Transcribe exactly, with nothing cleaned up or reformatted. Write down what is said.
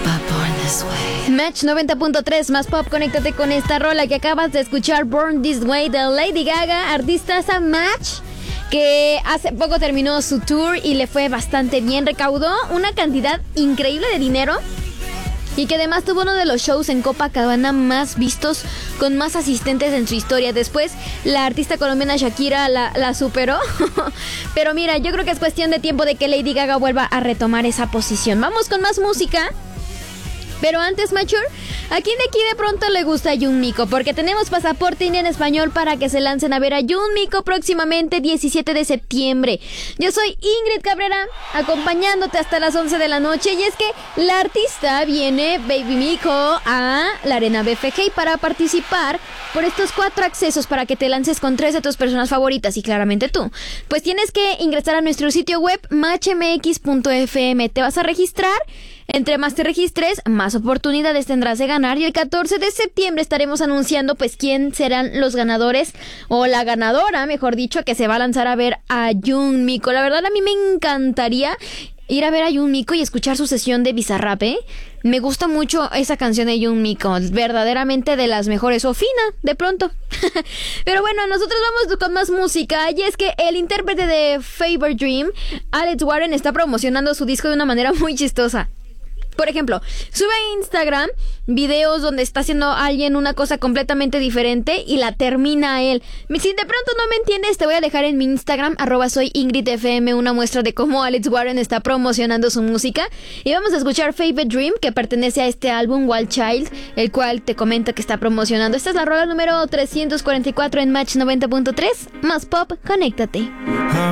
Match noventa punto tres más pop, conéctate con esta rola que acabas de escuchar, Born This Way de Lady Gaga, artistaza Match, que hace poco terminó su tour y le fue bastante bien, recaudó una cantidad increíble de dinero y que además tuvo uno de los shows en Copacabana más vistos, con más asistentes en su historia. Después la artista colombiana Shakira la, la superó. Pero mira, yo creo que es cuestión de tiempo de que Lady Gaga vuelva a retomar esa posición. Vamos con más música. Pero antes, Mature, ¿a quién de aquí de pronto le gusta Jun Miko? Porque tenemos pasaporte indie en español para que se lancen a ver a Jun Miko próximamente diecisiete de septiembre. Yo soy Ingrid Cabrera, acompañándote hasta las once de la noche. Y es que la artista viene, Baby Miko, a la Arena B F G para participar por estos cuatro accesos para que te lances con tres de tus personas favoritas y claramente tú. Pues tienes que ingresar a nuestro sitio web match m x punto f m. Te vas a registrar. Entre más te registres, más oportunidades tendrás de ganar, y el catorce de septiembre estaremos anunciando pues quién serán los ganadores o la ganadora, mejor dicho, que se va a lanzar a ver a Jun Miko. La verdad, a mí me encantaría ir a ver a Jun Miko y escuchar su sesión de Bizarrap, ¿eh? Me gusta mucho esa canción de Jun Miko, verdaderamente de las mejores, o fina, de pronto. Pero bueno, nosotros vamos con más música, y es que el intérprete de Fever Dream, Alex Warren, está promocionando su disco de una manera muy chistosa. Por ejemplo, sube a Instagram videos donde está haciendo alguien una cosa completamente diferente y la termina él. Si de pronto no me entiendes, te voy a dejar en mi Instagram, arroba soy Ingrid F M, una muestra de cómo Alex Warren está promocionando su música. Y vamos a escuchar Favorite Dream, que pertenece a este álbum Wild Child, el cual te comento que está promocionando. Esta es la rola número trescientos cuarenta y cuatro en Match noventa punto tres. Más pop, conéctate.